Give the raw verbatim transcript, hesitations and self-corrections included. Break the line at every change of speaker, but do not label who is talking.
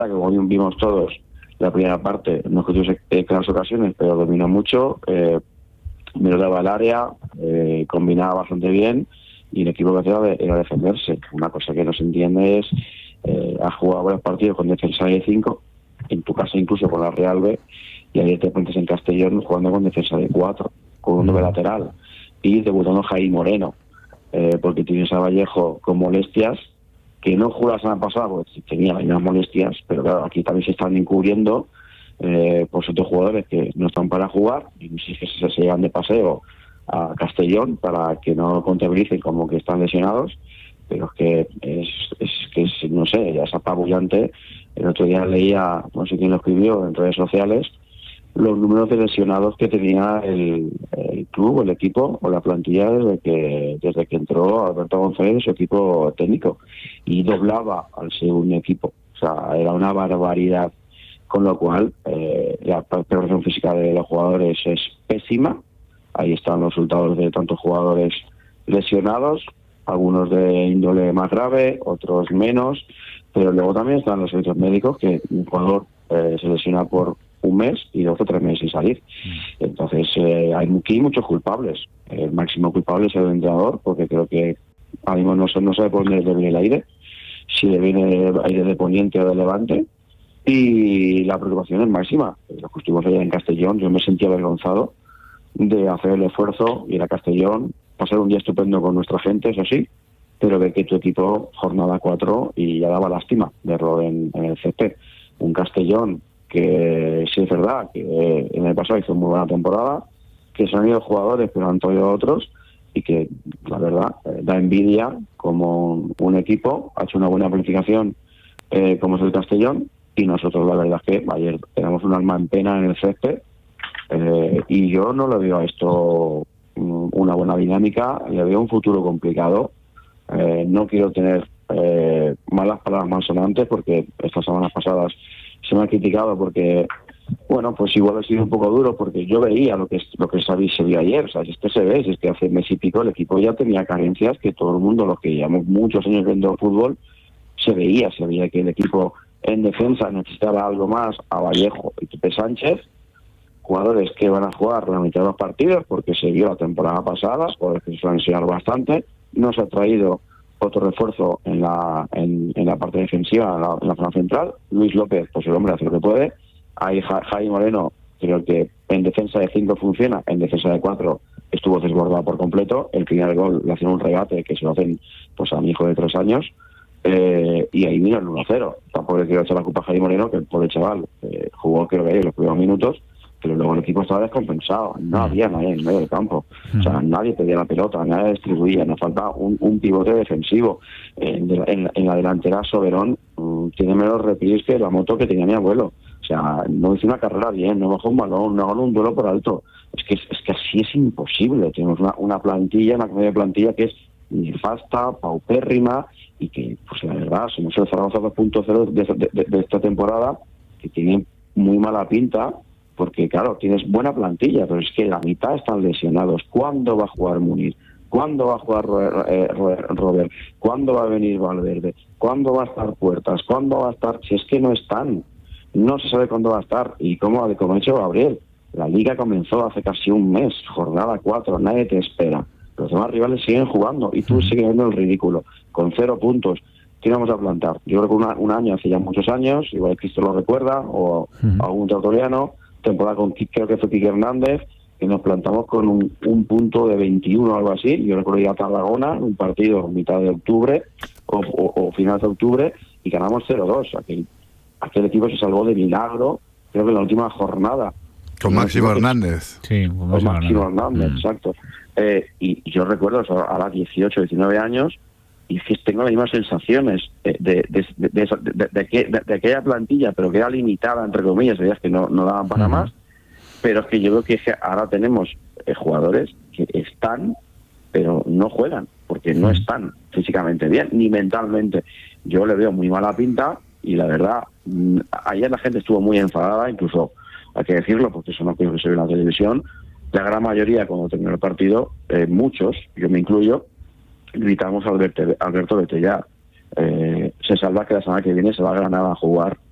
como vimos todos, la primera parte no es que tuviese claras ocasiones, pero dominó mucho, eh, miraba el área, eh, combinaba bastante bien, y el equipo que hacía era defenderse. Una cosa que no se entiende es, eh, has jugado varios partidos con defensa de cinco, en tu casa incluso con la Real B, y ayer te pones en Castellón jugando con defensa de cuatro, con un nueve lateral, y debutando Jaime Moreno, eh, porque tienes a Vallejo con molestias, que no jugó la semana pasada porque tenía las mismas molestias, pero claro, aquí también se están encubriendo eh, por otros jugadores que no están para jugar, y si es que se, se llevan de paseo a Castellón para que no contabilicen como que están lesionados, pero es que es, es que es, no sé, ya es apabullante. El otro día leía, no sé quién lo escribió en redes sociales, los números de lesionados que tenía el, el club, el equipo o la plantilla desde que desde que entró Alberto González, su equipo técnico, y doblaba al segundo equipo. O sea, era una barbaridad, con lo cual eh, la preparación física de los jugadores es pésima. Ahí están los resultados de tantos jugadores lesionados, algunos de índole más grave, otros menos, pero luego también están los servicios médicos, que un jugador eh, se lesiona por un mes y dos o tres meses sin salir. Entonces eh, hay aquí muchos culpables. El máximo culpable es el entrenador, porque creo que ahora mismo no, no sabe por dónde le viene el aire, si le viene aire de poniente o de levante, y la preocupación es máxima. Los que estuvimos allá en Castellón, yo me sentía avergonzado de hacer el esfuerzo, ir a Castellón, pasar un día estupendo con nuestra gente, eso sí, pero ver que tu equipo jornada cuatro y ya daba lástima verlo en, en el C P. Un Castellón que sí es verdad que eh, en el pasado hizo muy buena temporada, que se han ido jugadores pero han traído otros, y que la verdad eh, da envidia como un equipo ha hecho una buena planificación eh, como es el Castellón, y nosotros la verdad es que ayer tenemos un alma en pena en el césped, eh, y yo no le veo a esto una buena dinámica, le veo un futuro complicado. Eh, no quiero tener eh, malas palabras malsonantes, porque estas semanas pasadas se me ha criticado porque, bueno, pues igual ha sido un poco duro, porque yo veía lo que lo que se vio ayer. O sea, si es que se ve, si es que hace mes y pico el equipo ya tenía carencias que todo el mundo, los que llevamos muchos años viendo fútbol, se veía, se veía que el equipo en defensa necesitaba algo más a Vallejo y Pepe Sánchez, jugadores que van a jugar la mitad de los partidos, porque se vio la temporada pasada, jugadores que se van a enseñar bastante. No se ha traído otro refuerzo en la en, en la parte defensiva, en la, en la zona central. Luis López, pues el hombre hace lo que puede. Ahí ja, Jaime Moreno, creo que en defensa de cinco funciona, en defensa de cuatro estuvo desbordado por completo. El primer gol le hacen un regate que se lo hacen pues a mi hijo de tres años, eh, y ahí vino el uno cero. Tampoco le quiero echar la culpa a Jaime Moreno, que el pobre chaval eh, jugó, creo que ahí los primeros minutos, pero luego el equipo estaba descompensado, no había nadie en el medio del campo, o sea, nadie pedía la pelota, nadie distribuía, nos faltaba un, un pivote defensivo. En, en, en la delantera, Soberón um, tiene menos replis que la moto que tenía mi abuelo. O sea, no hizo una carrera bien, no bajó un balón, no ganó un duelo por alto. Es que, es que así es imposible. Tenemos una, una plantilla, una media plantilla que es nefasta, paupérrima, y que, pues la verdad, somos el Zaragoza dos punto cero de, de, de, de esta temporada, que tiene muy mala pinta. Porque, claro, tienes buena plantilla, pero es que la mitad están lesionados. ¿Cuándo va a jugar Munir? ¿Cuándo va a jugar Robert? ¿Cuándo va a venir Valverde? ¿Cuándo va a estar Puertas? ¿Cuándo va a estar...? Si es que no están. No se sabe cuándo va a estar. Y como, como ha dicho Gabriel, la Liga comenzó hace casi un mes, jornada cuatro, nadie te espera. Los demás rivales siguen jugando y tú sigues viendo el ridículo, con cero puntos. ¿Qué vamos a plantar? Yo creo que una, un año, hace ya muchos años, igual Cristo lo recuerda, o uh-huh. algún tertuliano, temporada con, creo que fue Quique Hernández, que nos plantamos con un, un punto de veintiuno o algo así. Yo recuerdo ir a Tarragona, un partido en mitad de octubre o, o, o final de octubre, y ganamos cero dos. Aquel, aquel equipo se salvó de milagro, creo que en la última jornada.
Con Máximo Hernández.
Sí, con Máximo, Máximo Hernández, mm. exacto. Eh, y, y yo recuerdo, o sea, ahora dieciocho, diecinueve años, y que tengo las mismas sensaciones de, de, de, de, de, de, de, de, de aquella plantilla, pero que era limitada, entre comillas, veías que no, no daban para uh-huh. más. Pero es que yo creo que ahora tenemos eh, jugadores que están, pero no juegan, porque no están físicamente bien, ni mentalmente. Yo le veo muy mala pinta, y la verdad, ayer la gente estuvo muy enfadada, incluso hay que decirlo, porque eso no creo que se ve en la televisión. La gran mayoría, cuando terminó el partido, eh, muchos, yo me incluyo, gritamos a Alberto, Alberto vete ya. Eh, se salva que la semana que viene se va a Granada a jugar